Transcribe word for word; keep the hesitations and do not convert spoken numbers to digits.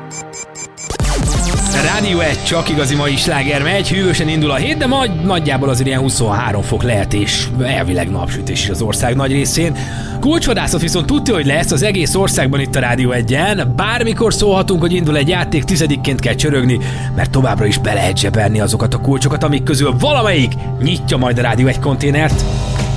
Rádió egy, csak igazi mai sláger megy, hűvösen indul a hét, de majd nagyjából azért ilyen huszonhárom fok lehet, és elvileg napsütés is az ország nagy részén. Kulcsvadászat viszont tudja, hogy lesz az egész országban itt a Rádió egyen. Bármikor szólhatunk, hogy indul egy játék, tizedikként kell csörögni, mert továbbra is be lehet zsebelni azokat a kulcsokat, amik közül valamelyik nyitja majd a Rádió egy konténert.